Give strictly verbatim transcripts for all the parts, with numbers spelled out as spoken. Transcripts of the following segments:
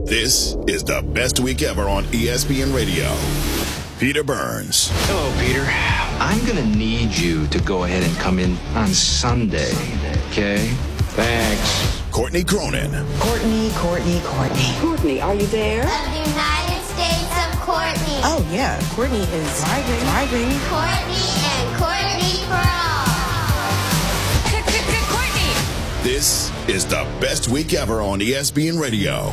This is the best week ever on E S P N Radio. Peter Burns. Hello, Peter. I'm going to need you to go ahead and come in on Sunday, okay? Thanks. Courtney Cronin. Courtney, Courtney, Courtney. Courtney, are you there? Of the United States of Courtney. Oh, yeah. Courtney is driving, driving. Courtney and Courtney for all. Courtney! This is the best week ever on E S P N Radio.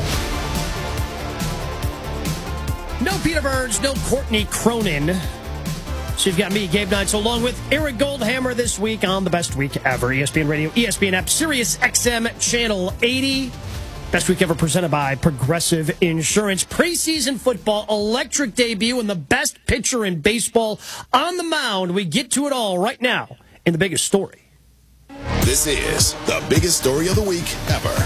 No Peter Burns, no Courtney Cronin. So you've got me, Gabe Knights, along with Eric Goldhammer this week on the best week ever. E S P N Radio, E S P N app, Sirius X M, Channel eighty. Best week ever presented by Progressive Insurance. Preseason football, electric debut, and the best pitcher in baseball on the mound. We get to it all right now in the biggest story. This is the biggest story of the week ever.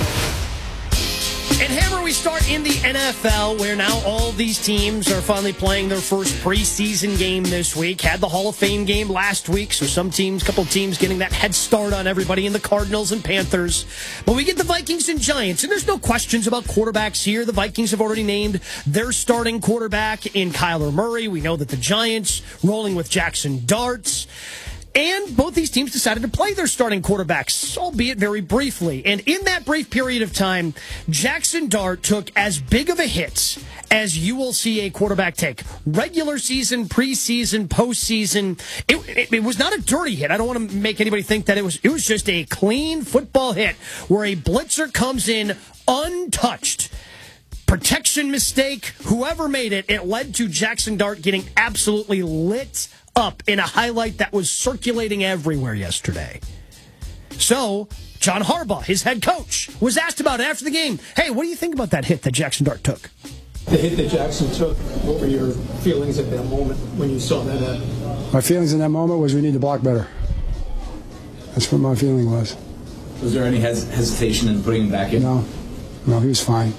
And Hammer, we start in the N F L, where now all these teams are finally playing their first preseason game this week. Had the Hall of Fame game last week, so some teams, couple teams getting that head start on everybody in the Cardinals and Panthers. But we get the Vikings and Giants, and there's no questions about quarterbacks here. The Vikings have already named their starting quarterback in Kyler Murray. We know that the Giants rolling with Jackson Dart. And both these teams decided to play their starting quarterbacks, albeit very briefly. And in that brief period of time, Jackson Dart took as big of a hit as you will see a quarterback take. Regular season, preseason, postseason. It, it, it was not a dirty hit. I don't want to make anybody think that it was. It was just a clean football hit where a blitzer comes in untouched. Protection mistake, whoever made it, it led to Jackson Dart getting absolutely lit up in a highlight that was circulating everywhere yesterday. So, John Harbaugh, his head coach, was asked about it after the game. Hey, what do you think about that hit that Jackson Dart took? The hit that Jackson took, what were your feelings at that moment when you saw that happen? My feelings in that moment was we need to block better. That's what my feeling was. Was there any hes- hesitation in putting him back in? No. No, he was fine.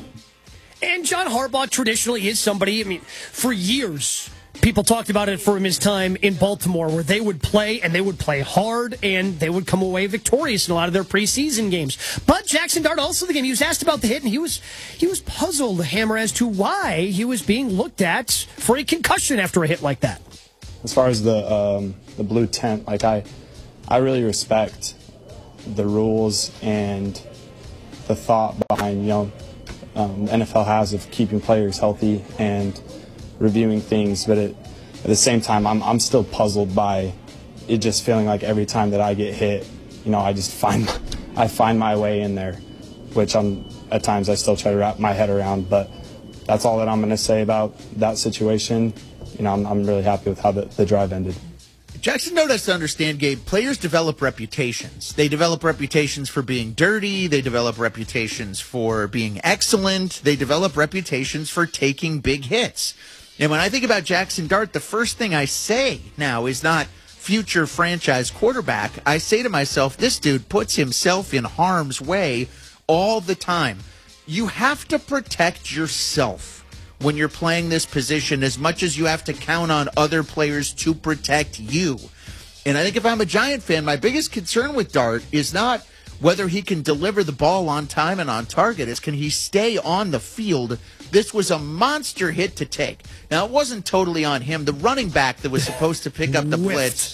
And John Harbaugh traditionally is somebody, I mean, for years, people talked about it from his time in Baltimore, where they would play, and they would play hard, and they would come away victorious in a lot of their preseason games. But Jackson Dart also the game, he was asked about the hit, and he was he was puzzled, Hammer, as to why he was being looked at for a concussion after a hit like that. As far as the um, the blue tent, like I, I really respect the rules and the thought behind, you know, um, the N F L has of keeping players healthy and reviewing things, but it, at the same time, I'm I'm still puzzled by it just feeling like every time that I get hit, you know, I just find I find my way in there, which I'm at times I still try to wrap my head around. But that's all that I'm going to say about that situation. You know, I'm I'm really happy with how the, the drive ended. Jackson Dart has to understand, Gabe, players develop reputations. They develop reputations for being dirty. They develop reputations for being excellent. They develop reputations for taking big hits. And when I think about Jackson Dart, the first thing I say now is not future franchise quarterback. I say to myself, this dude puts himself in harm's way all the time. You have to protect yourself when you're playing this position as much as you have to count on other players to protect you. And I think if I'm a Giant fan, my biggest concern with Dart is not whether he can deliver the ball on time and on target, is can he stay on the field. This was a monster hit to take. Now, it wasn't totally on him. The running back that was supposed to pick up the blitz,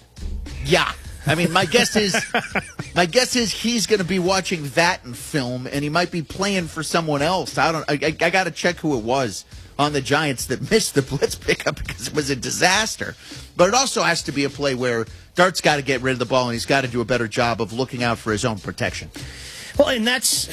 yeah. I mean, my guess is my guess is he's going to be watching that in film, and he might be playing for someone else. I don't. I, I, I got to check who it was on the Giants that missed the blitz pickup because it was a disaster. But it also has to be a play where Dart's got to get rid of the ball, and he's got to do a better job of looking out for his own protection. Well, and that's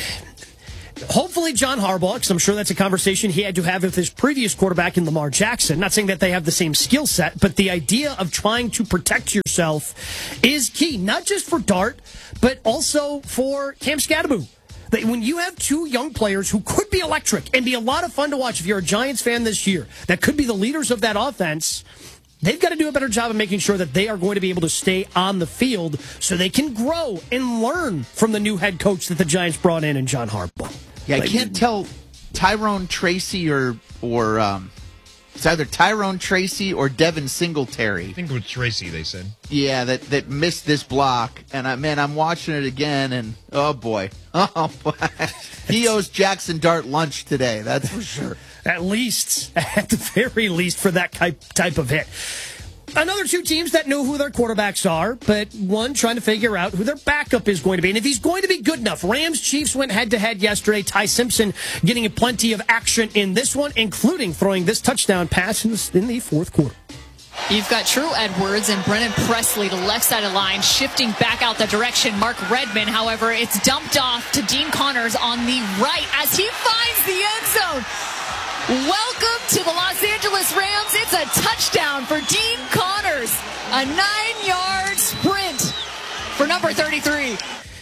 hopefully John Harbaugh, because I'm sure that's a conversation he had to have with his previous quarterback in Lamar Jackson. Not saying that they have the same skill set, but the idea of trying to protect yourself is key, not just for Dart, but also for Cam Skattebo. When you have two young players who could be electric and be a lot of fun to watch if you're a Giants fan this year, that could be the leaders of that offense, they've got to do a better job of making sure that they are going to be able to stay on the field so they can grow and learn from the new head coach that the Giants brought in, in John Harbaugh. Yeah, I like, can't tell Tyrone Tracy or or um, It's either Tyrone Tracy or Devin Singletary. I think it was Tracy, they said. Yeah, that, that missed this block. And, I, man, I'm watching it again, and oh, boy. Oh, boy. He owes Jackson Dart lunch today, that's for sure. At least, at the very least, for that type of hit. Another two teams that know who their quarterbacks are, but one trying to figure out who their backup is going to be. And if he's going to be good enough, Rams Chiefs went head-to-head yesterday. Ty Simpson getting plenty of action in this one, including throwing this touchdown pass in the, in the fourth quarter. You've got True Edwards and Brennan Presley, the left side of the line, shifting back out the direction. Mark Redmond, however, it's dumped off to Dean Connors on the right as he finds the end zone. Welcome to the Los Angeles Rams. It's a touchdown for Dean Connors. A nine-yard sprint for number thirty-three.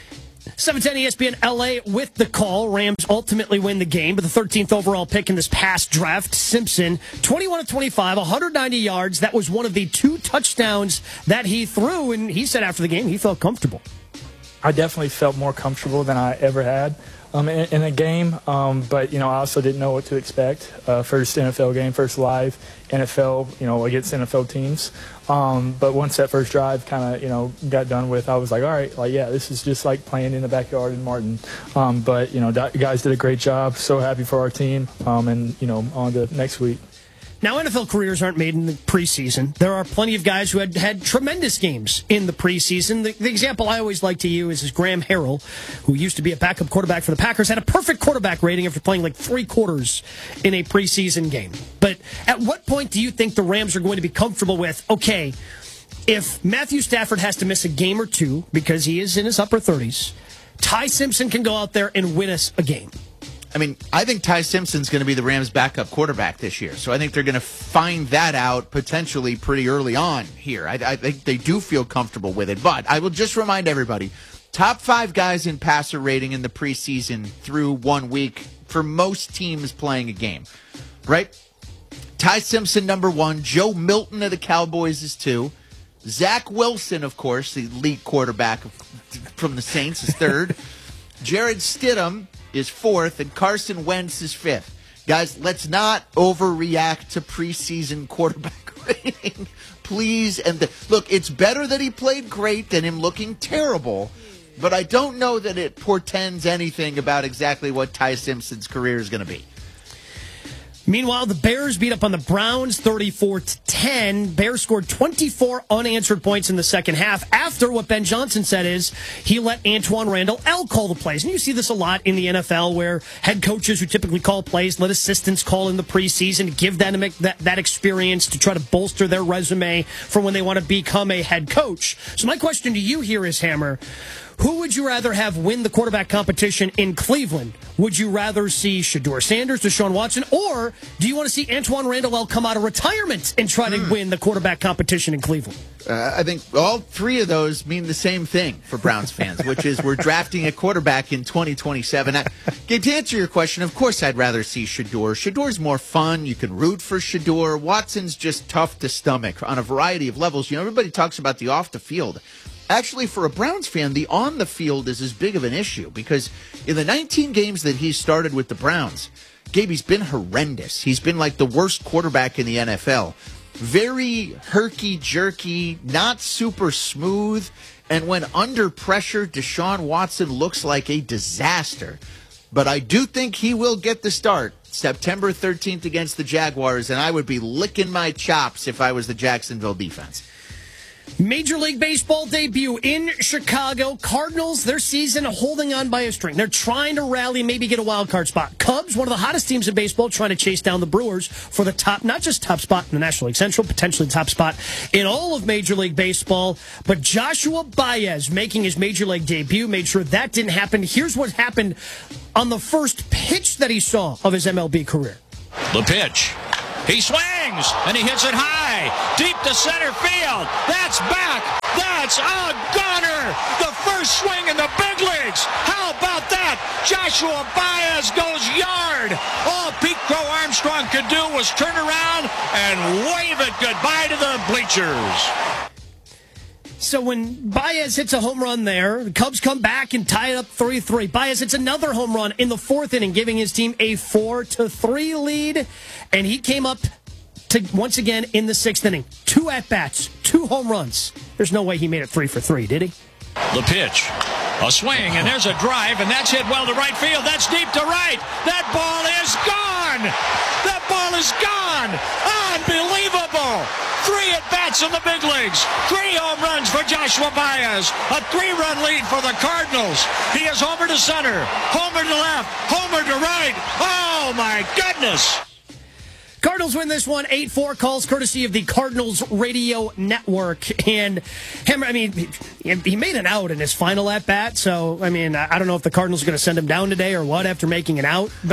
seven ten E S P N L A with the call. Rams ultimately win the game, but the thirteenth overall pick in this past draft, Simpson, twenty-one of twenty-five, one hundred ninety yards. That was one of the two touchdowns that he threw, and he said after the game he felt comfortable. I definitely felt more comfortable than I ever had. Um, in, in a game, um, but, you know, I also didn't know what to expect. Uh, first N F L game, first live N F L, you know, against N F L teams. Um, but once that first drive kind of, you know, got done with, I was like, all right, like, yeah, this is just like playing in the backyard in Martin. Um, but, you know, guys did a great job. So happy for our team. Um, and, you know, on to next week. Now, N F L careers aren't made in the preseason. There are plenty of guys who had had tremendous games in the preseason. The, the example I always like to use is Graham Harrell, who used to be a backup quarterback for the Packers, had a perfect quarterback rating after playing like three quarters in a preseason game. But at what point do you think the Rams are going to be comfortable with, okay, if Matthew Stafford has to miss a game or two because he is in his upper thirties, Ty Simpson can go out there and win us a game? I mean, I think Ty Simpson's going to be the Rams' backup quarterback this year. So I think they're going to find that out potentially pretty early on here. I, I think they do feel comfortable with it. But I will just remind everybody, top five guys in passer rating in the preseason through one week for most teams playing a game, right? Ty Simpson, number one. Joe Milton of the Cowboys is two. Zach Wilson, of course, the elite quarterback from the Saints, is third. Jared Stidham is fourth, and Carson Wentz is fifth. Guys, let's not overreact to preseason quarterback rating, please. And the, look, it's better that he played great than him looking terrible, but I don't know that it portends anything about exactly what Ty Simpson's career is going to be. Meanwhile, the Bears beat up on the Browns thirty-four to ten. Bears scored twenty-four unanswered points in the second half after what Ben Johnson said is he let Antoine Randall El call the plays. And you see this a lot in the N F L where head coaches who typically call plays let assistants call in the preseason to give them that, that experience to try to bolster their resume for when they want to become a head coach. So my question to you here is, Hammer, who would you rather have win the quarterback competition in Cleveland? Would you rather see Shedeur Sanders, Deshaun Watson, or do you want to see Antoine Randall El come out of retirement and try mm. to win the quarterback competition in Cleveland? Uh, I think all three of those mean the same thing for Browns fans, which is we're drafting a quarterback in twenty twenty-seven. I, to answer your question, of course I'd rather see Shedeur. Shedeur's more fun. You can root for Shedeur. Watson's just tough to stomach on a variety of levels. You know, everybody talks about the off the field. Actually, for a Browns fan, the on the field is as big of an issue because in the nineteen games that he's started with the Browns, Gabe, he's been horrendous. He's been like the worst quarterback in the N F L. Very herky-jerky, not super smooth, and when under pressure, Deshaun Watson looks like a disaster. But I do think he will get the start September thirteenth against the Jaguars, and I would be licking my chops if I was the Jacksonville defense. Major League Baseball debut in Chicago. Cardinals, their season holding on by a string. They're trying to rally, maybe get a wild card spot. Cubs, one of the hottest teams in baseball, trying to chase down the Brewers for the top, not just top spot in the National League Central, potentially top spot in all of Major League Baseball. But Joshua Baez making his Major League debut, made sure that didn't happen. Here's what happened on the first pitch that he saw of his M L B career. The pitch. He swings, and he hits it high, deep to center field. That's back. That's a gunner. The first swing in the big leagues. How about that? Joshua Baez goes yard. All Pete Crow Armstrong could do was turn around and wave it goodbye to the bleachers. So when Baez hits a home run there, the Cubs come back and tie it up three three. Baez hits another home run in the fourth inning, giving his team a four to three lead. And he came up to once again in the sixth inning. Two at-bats, two home runs. There's no way he made it three for three, did he? The pitch. A swing, and there's a drive, and that's hit well to right field. That's deep to right. That ball is gone. That ball is gone. Unbelievable. Three at-bats in the big leagues. Three home runs for Joshua Baez. A three-run lead for the Cardinals. He is homer to center, homer to left, homer to right. Oh, my goodness. Cardinals win this one, eight four, calls courtesy of the Cardinals Radio Network. And him, I mean, he made an out in his final at-bat, so, I mean, I don't know if the Cardinals are going to send him down today or what after making an out, but,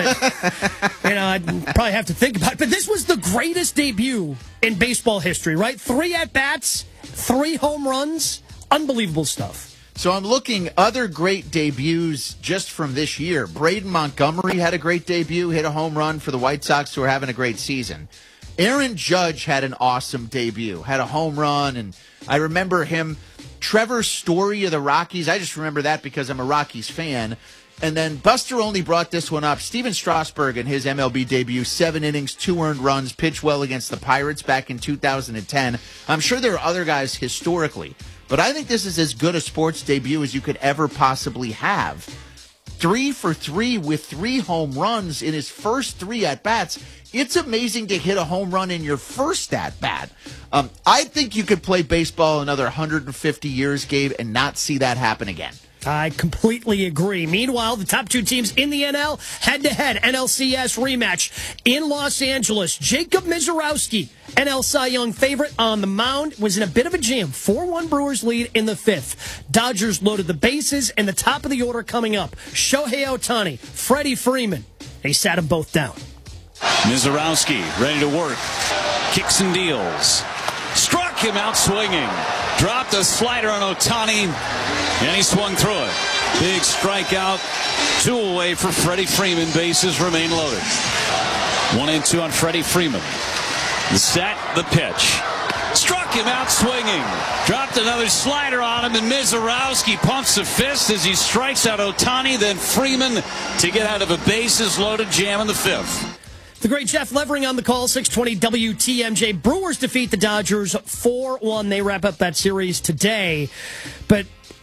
you know, I'd probably have to think about it. But this was the greatest debut in baseball history, right? Three at-bats, three home runs, unbelievable stuff. So I'm looking other great debuts just from this year. Braden Montgomery had a great debut, hit a home run for the White Sox, who are having a great season. Aaron Judge had an awesome debut, had a home run, and I remember him. Trevor Story of the Rockies, I just remember that because I'm a Rockies fan. And then Buster only brought this one up. Steven Strasburg in his M L B debut, seven innings, two earned runs, pitched well against the Pirates back in two thousand ten. I'm sure there are other guys historically, but I think this is as good a sports debut as you could ever possibly have. Three for three with three home runs in his first three at-bats. It's amazing to hit a home run in your first at-bat. Um, I think you could play baseball another one hundred fifty years, Gabe, and not see that happen again. I completely agree. Meanwhile, the top two teams in the N L, head-to-head N L C S rematch in Los Angeles. Jacob Misiorowski, N L Cy Young favorite on the mound, was in a bit of a jam. four one Brewers lead in the fifth. Dodgers loaded the bases, and the top of the order coming up. Shohei Ohtani, Freddie Freeman. They sat them both down. Misiorowski ready to work. Kicks and deals. Struck him out swinging. Dropped a slider on Ohtani, and he swung through it. Big strikeout. Two away for Freddie Freeman. Bases remain loaded. One and two on Freddie Freeman. The set, the pitch. Struck him out swinging. Dropped another slider on him, and Misiorowski pumps a fist as he strikes out Ohtani. Then Freeman to get out of a bases loaded jam in the fifth. The great Jeff Levering on the call, six twenty W T M J. Brewers defeat the Dodgers four one. They wrap up that series today. But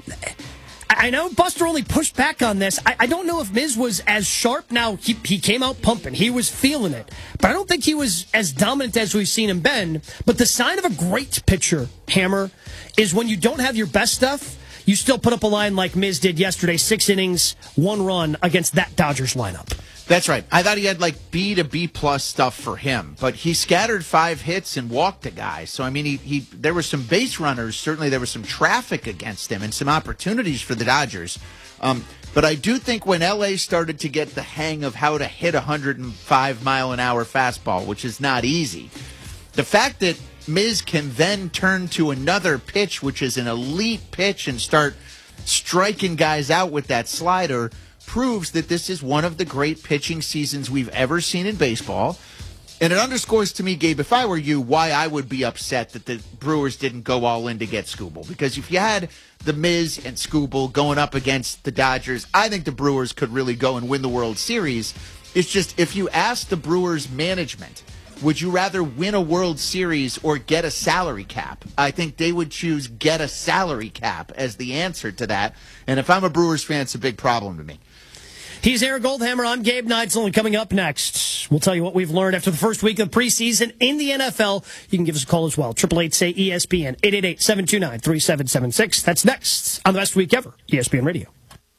I know Buster only pushed back on this. I, I don't know if Miz was as sharp. Now, he, he came out pumping. He was feeling it. But I don't think he was as dominant as we've seen him been. But the sign of a great pitcher, Hammer, is when you don't have your best stuff, you still put up a line like Miz did yesterday, six innings, one run against that Dodgers lineup. That's right. I thought he had like B to B plus stuff for him, but he scattered five hits and walked a guy. So I mean, he, he there were some base runners. Certainly, there was some traffic against him and some opportunities for the Dodgers. Um, but I do think when L A started to get the hang of how to hit a one hundred five mile an hour fastball, which is not easy, the fact that Miz can then turn to another pitch, which is an elite pitch, and start striking guys out with that slider, proves that this is one of the great pitching seasons we've ever seen in baseball. And it underscores to me, Gabe, if I were you, why I would be upset that the Brewers didn't go all in to get Skubal. Because if you had the Miz and Skubal going up against the Dodgers, I think the Brewers could really go and win the World Series. It's just, if you ask the Brewers management, would you rather win a World Series or get a salary cap? I think they would choose get a salary cap as the answer to that. And if I'm a Brewers fan, it's a big problem to me. He's Eric Goldhammer. I'm Gabe Neitzel, and coming up next, we'll tell you what we've learned after the first week of preseason in the N F L. You can give us a call as well. eight eight eight, say E S P N, eight eight eight, seven two nine, three seven seven six. That's next on the best week ever, E S P N Radio.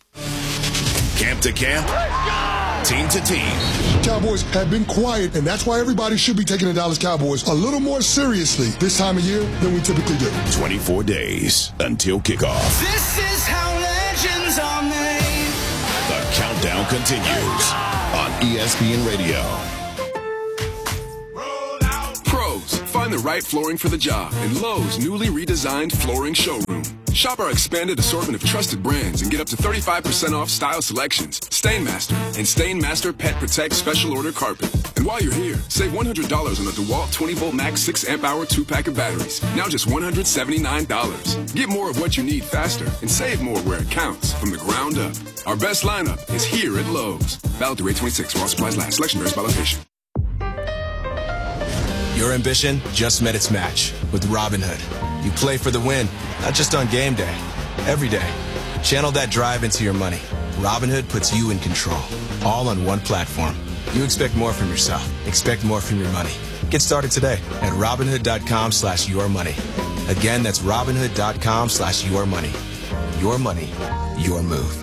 Camp to camp, team to team. Cowboys have been quiet, and that's why everybody should be taking the Dallas Cowboys a little more seriously this time of year than we typically do. twenty-four days until kickoff. This is how legends are made. The countdown continues on E S P N Radio. Pros, find the right flooring for the job in Lowe's newly redesigned flooring showroom. Shop our expanded assortment of trusted brands and get up to thirty-five percent off style selections, Stainmaster, and Stainmaster Pet Protect Special Order Carpet. And while you're here, save one hundred dollars on a DeWalt twenty volt max six amp hour two pack of batteries. Now just one hundred seventy-nine dollars. Get more of what you need faster and save more where it counts from the ground up. Our best lineup is here at Lowe's. Valid through eight twenty-six while supplies last. Selection varies by location. Your ambition just met its match with Robinhood. You play for the win, not just on game day, every day. Channel that drive into your money. Robinhood puts you in control, all on one platform. You expect more from yourself. Expect more from your money. Get started today at Robinhood.com slash your money. Again, that's Robinhood.com slash your money. Your money, your move.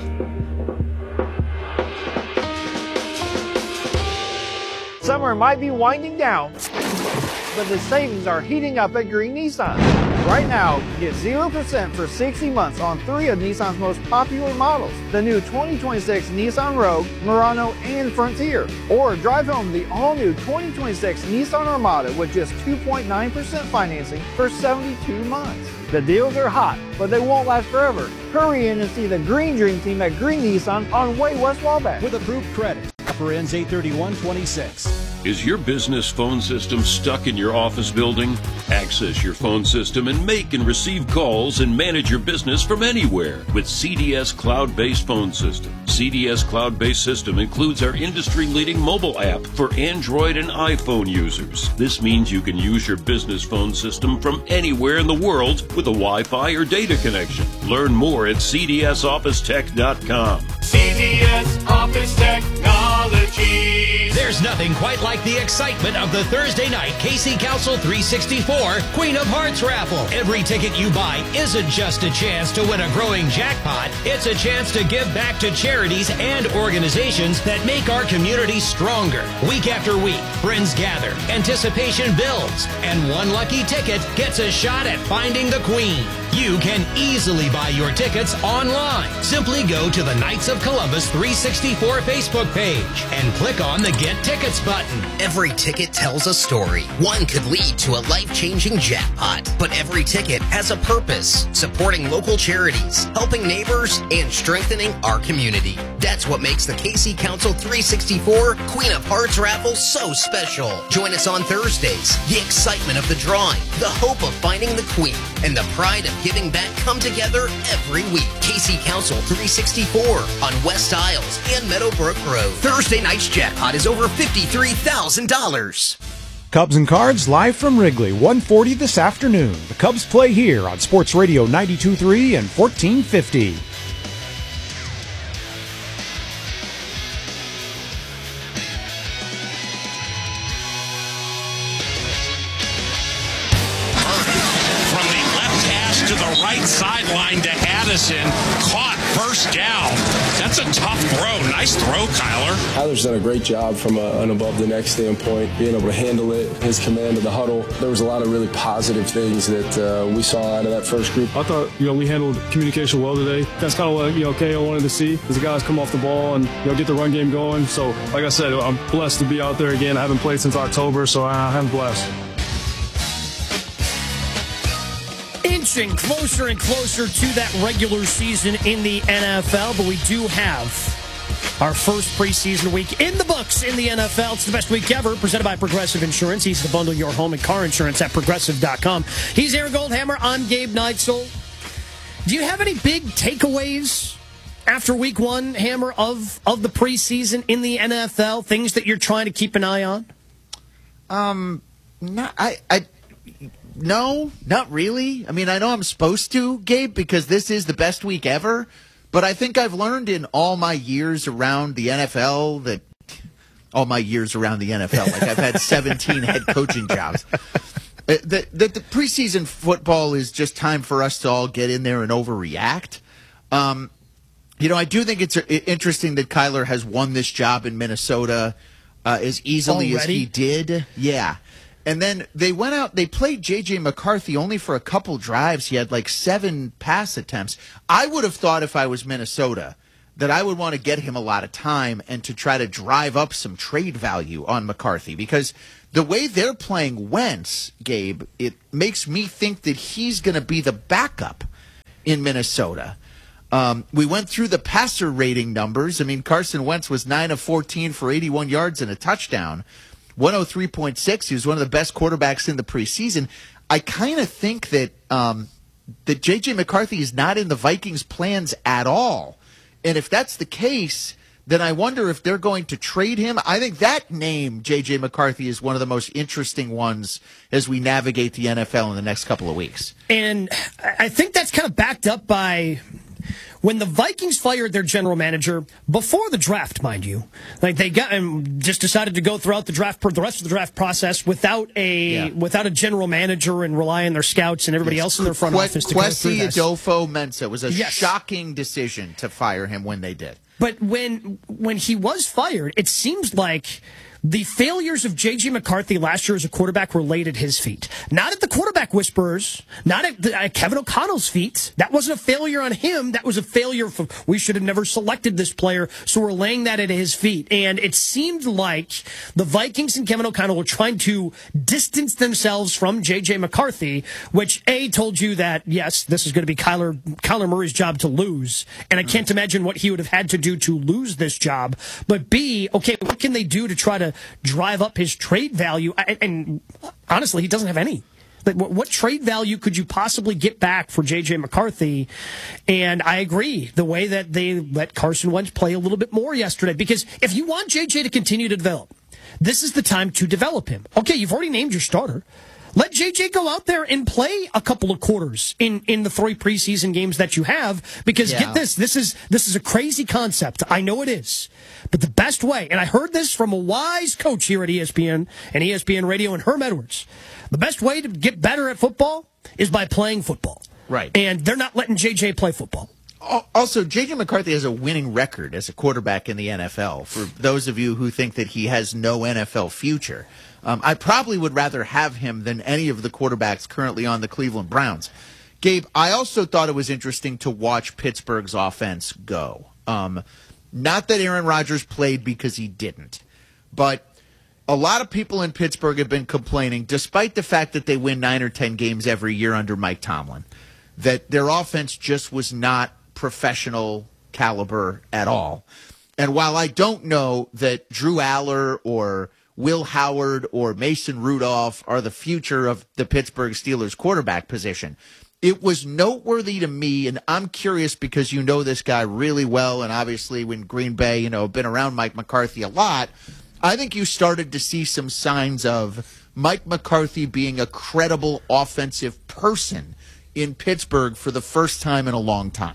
Summer might be winding down, but the savings are heating up at Green Nissan. Right now, get zero percent for sixty months on three of Nissan's most popular models. The new twenty twenty-six Nissan Rogue, Murano, and Frontier. Or drive home the all-new twenty twenty-six Nissan Armada with just two point nine percent financing for seventy-two months. The deals are hot, but they won't last forever. Hurry in and see the Green Dream Team at Green Nissan on Way West Wabash. With approved credit. Upper ends eight thirty-one twenty-six. Is your business phone system stuck in your office building? Access your phone system and make and receive calls and manage your business from anywhere with C D S Cloud-Based Phone System. C D S Cloud-Based System includes our industry-leading mobile app for Android and iPhone users. This means you can use your business phone system from anywhere in the world with a Wi-Fi or data connection. Learn more at C D S Office Tech dot com. C D S Office Technology. There's nothing quite like the excitement of the Thursday night K C Council three sixty-four Queen of Hearts raffle. Every ticket you buy isn't just a chance to win a growing jackpot. It's a chance to give back to charities and organizations that make our community stronger. Week after week, friends gather, anticipation builds, and one lucky ticket gets a shot at finding the Queen. You can easily buy your tickets online. Simply go to the Knights of Columbus three sixty-four Facebook page and click on the Get Tickets button. Every ticket tells a story. One could lead to a life-changing jackpot, but every ticket has a purpose, supporting local charities, helping neighbors, and strengthening our community. That's what makes the K C Council three sixty-four Queen of Hearts raffle so special. Join us on Thursdays. The excitement of the drawing, the hope of finding the Queen, and the pride of giving back come together every week. K C Council three sixty-four on West Isles and Meadowbrook Road. Thursday night's jackpot is over fifty-three thousand dollars. Cubs and Cards live from Wrigley, one forty this afternoon. The Cubs play here on Sports Radio ninety-two point three and fourteen fifty. Right sideline to Addison, caught first down. That's a tough throw. Nice throw, Kyler. Kyler's done a great job from a, an above the neck standpoint, being able to handle it, his command of the huddle. There was a lot of really positive things that uh, we saw out of that first group. I thought, you know, we handled communication well today. That's kind of what, you know, K O wanted to see, as the guys come off the ball and, you know, get the run game going. So, like I said, I'm blessed to be out there again. I haven't played since October, so I'm blessed. Inching closer and closer to that regular season in the N F L, but we do have our first preseason week in the books in the N F L. It's the best week ever, presented by Progressive Insurance. He's the bundle your home and car insurance at Progressive dot com. He's Aaron Goldhammer. I'm Gabe Neitzel. Do you have any big takeaways after week one, Hammer, of, of the preseason in the N F L? Things that you're trying to keep an eye on? Um, not, I... I No, not really. I mean, I know I'm supposed to, Gabe, because this is the best week ever. But I think I've learned in all my years around the N F L that all my years around the N F L, like I've had seventeen head coaching jobs, that, that the preseason football is just time for us to all get in there and overreact. Um, you know, I do think it's interesting that Kyler has won this job in Minnesota uh, as easily Already? as he did. Yeah. And then they went out, they played J J McCarthy only for a couple drives. He had like seven pass attempts. I would have thought if I was Minnesota that I would want to get him a lot of time and to try to drive up some trade value on McCarthy, because the way they're playing Wentz, Gabe, it makes me think that he's going to be the backup in Minnesota. Um, we went through the passer rating numbers. I mean, Carson Wentz was nine of fourteen for eighty-one yards and a touchdown. one oh three point six. He was one of the best quarterbacks in the preseason. I kind of think that um, that J J McCarthy is not in the Vikings' plans at all. And if that's the case, then I wonder if they're going to trade him. I think that name, J J. McCarthy, is one of the most interesting ones as we navigate the N F L in the next couple of weeks. And I think that's kind of backed up by when the Vikings fired their general manager before the draft, mind you. Like they got and just decided to go throughout the draft, the rest of the draft process without a yeah. without a general manager and rely on their scouts and everybody yes. else in their front Qu- office to go through this. Kwesi Adolfo-Mensah was a yes. shocking decision to fire him when they did. But when when he was fired, it seems like the failures of J J. McCarthy last year as a quarterback were laid at his feet. Not at the quarterback whisperers, not at, the, at Kevin O'Connell's feet. That wasn't a failure on him. That was a failure for, we should have never selected this player, so we're laying that at his feet. And it seemed like the Vikings and Kevin O'Connell were trying to distance themselves from J J. McCarthy, which A, told you that, yes, this is going to be Kyler, Kyler Murray's job to lose. And I can't imagine what he would have had to do to lose this job. But B, okay, what can they do to try to drive up his trade value? And honestly, he doesn't have any. Like, what trade value could you possibly get back for J J. McCarthy? And I agree, the way that they let Carson Wentz play a little bit more yesterday, because if you want J J to continue to develop, this is the time to develop him. Okay, you've already named your starter. Let J J go out there and play a couple of quarters in, in the three preseason games that you have, because yeah. get this, this is this is a crazy concept. I know it is. But the best way, and I heard this from a wise coach here at E S P N and E S P N Radio and Herm Edwards, the best way to get better at football is by playing football. Right. And they're not letting J J play football. Also, J J. McCarthy has a winning record as a quarterback in the N F L. For those of you who think that he has no N F L future, um, I probably would rather have him than any of the quarterbacks currently on the Cleveland Browns. Gabe, I also thought it was interesting to watch Pittsburgh's offense go. Um, not that Aaron Rodgers played because he didn't, but a lot of people in Pittsburgh have been complaining, despite the fact that they win nine or ten games every year under Mike Tomlin, that their offense just was not professional caliber at all. And while I don't know that Drew Aller or Will Howard or Mason Rudolph are the future of the Pittsburgh Steelers quarterback position, it was noteworthy to me, and I'm curious because you know this guy really well, and obviously when Green Bay, you know, been around Mike McCarthy a lot, I think you started to see some signs of Mike McCarthy being a credible offensive person in Pittsburgh for the first time in a long time.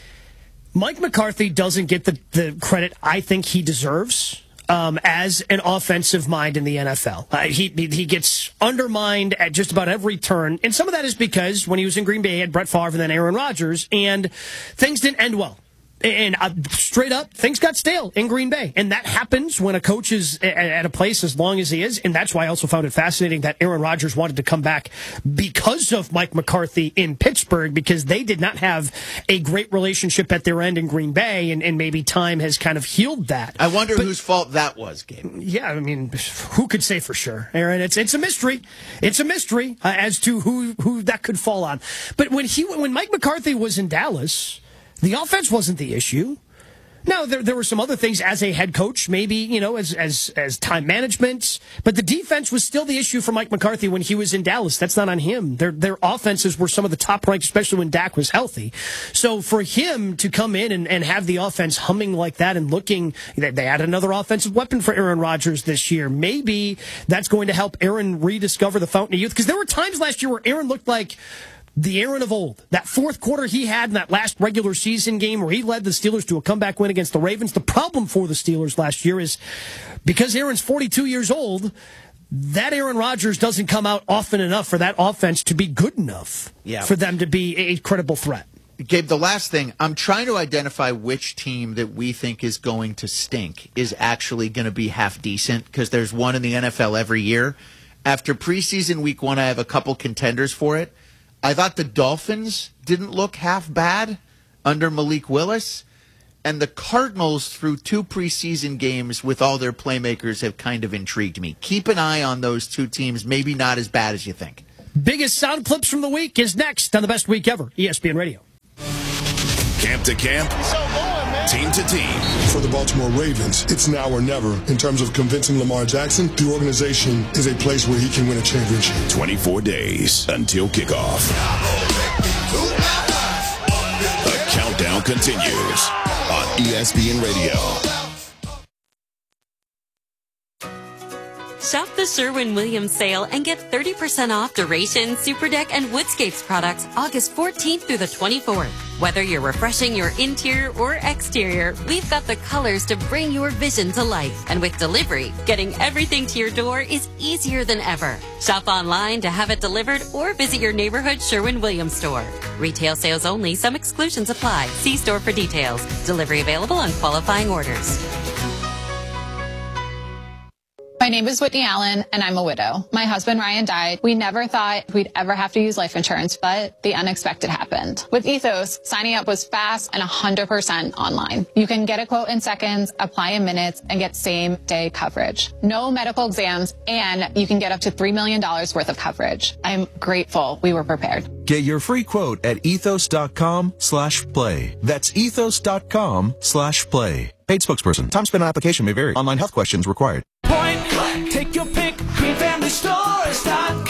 Mike McCarthy doesn't get the, the credit I think he deserves um, as an offensive mind in the N F L. Uh, he he gets undermined at just about every turn, and some of that is because when he was in Green Bay, he had Brett Favre and then Aaron Rodgers, and things didn't end well. And uh, straight up, things got stale in Green Bay. And that happens when a coach is at a place as long as he is. And that's why I also found it fascinating that Aaron Rodgers wanted to come back because of Mike McCarthy in Pittsburgh, because they did not have a great relationship at their end in Green Bay. And, and maybe time has kind of healed that. I wonder but, whose fault that was, Gabe. Yeah, I mean, who could say for sure, Aaron? It's it's a mystery. It's a mystery uh, as to who, who that could fall on. But when he when Mike McCarthy was in Dallas, the offense wasn't the issue. Now, there there were some other things as a head coach, maybe, you know, as as as time management. But the defense was still the issue for Mike McCarthy when he was in Dallas. That's not on him. Their their offenses were some of the top ranked, especially when Dak was healthy. So for him to come in and, and have the offense humming like that and looking, they, they had another offensive weapon for Aaron Rodgers this year. Maybe that's going to help Aaron rediscover the fountain of youth. Because there were times last year where Aaron looked like the Aaron of old. That fourth quarter he had in that last regular season game where he led the Steelers to a comeback win against the Ravens. The problem for the Steelers last year is because Aaron's forty-two years old, that Aaron Rodgers doesn't come out often enough for that offense to be good enough yeah. for them to be a credible threat. Gabe, the last thing, I'm trying to identify which team that we think is going to stink is actually going to be half decent, because there's one in the N F L every year. After preseason week one, I have a couple contenders for it. I thought the Dolphins didn't look half bad under Malik Willis. And the Cardinals, through two preseason games with all their playmakers, have kind of intrigued me. Keep an eye on those two teams. Maybe not as bad as you think. Biggest sound clips from the week is next on the Best Week Ever, E S P N Radio. Camp to camp, team to team. For the Baltimore Ravens, it's now or never. In terms of convincing Lamar Jackson, the organization is a place where he can win a championship. twenty-four days until kickoff. The countdown continues on E S P N Radio. Shop the Sherwin-Williams sale and get thirty percent off Duration, Superdeck, and Woodscapes products August fourteenth through the twenty-fourth. Whether you're refreshing your interior or exterior, we've got the colors to bring your vision to life. And with delivery, getting everything to your door is easier than ever. Shop online to have it delivered or visit your neighborhood Sherwin-Williams store. Retail sales only. Some exclusions apply. See store for details. Delivery available on qualifying orders. My name is Whitney Allen, and I'm a widow. My husband, Ryan, died. We never thought we'd ever have to use life insurance, but the unexpected happened. With Ethos, signing up was fast and one hundred percent online. You can get a quote in seconds, apply in minutes, and get same-day coverage. No medical exams, and you can get up to three million dollars worth of coverage. I'm grateful we were prepared. Get your free quote at ethos.com slash play. That's ethos.com slash play. Paid spokesperson. Time spent on application may vary. Online health questions required. Point blank, take your pick, green family stores dot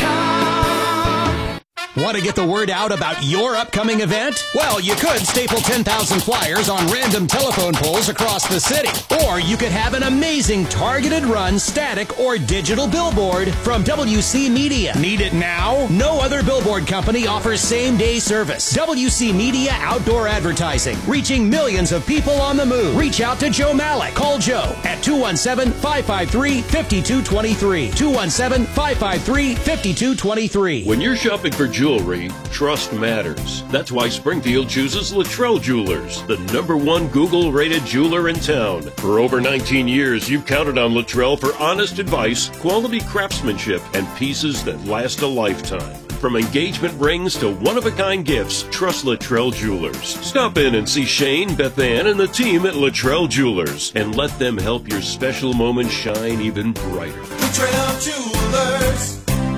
com. Want to get the word out about your upcoming event? Well, you could staple ten thousand flyers on random telephone poles across the city. Or you could have an amazing targeted run, static, or digital billboard from W C Media. Need it now? No other billboard company offers same-day service. W C Media Outdoor Advertising, reaching millions of people on the move. Reach out to Joe Malik. Call Joe at two one seven, five five three, five two two three. two one seven, five five three, five two two three. When you're shopping for jewelry, trust matters. That's why Springfield chooses Luttrell Jewelers, the number one Google-rated jeweler in town. For over nineteen years, you've counted on Luttrell for honest advice, quality craftsmanship, and pieces that last a lifetime. From engagement rings to one-of-a-kind gifts, trust Luttrell Jewelers. Stop in and see Shane, Beth Ann, and the team at Luttrell Jewelers, and let them help your special moment shine even brighter. Luttrell Jewelers.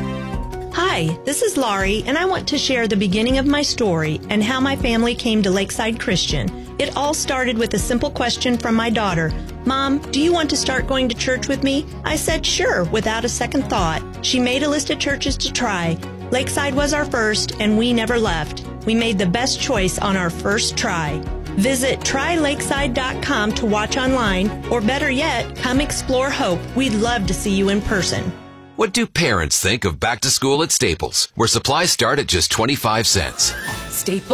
Hi, this is Laurie, and I want to share the beginning of my story and how my family came to Lakeside Christian. It all started with a simple question from my daughter. Mom, do you want to start going to church with me? I said sure, without a second thought. She made a list of churches to try. Lakeside was our first, and we never left. We made the best choice on our first try. Visit try lakeside dot com to watch online, or better yet, come explore Hope. We'd love to see you in person. What do parents think of back to school at Staples, where supplies start at just twenty-five cents? Staples.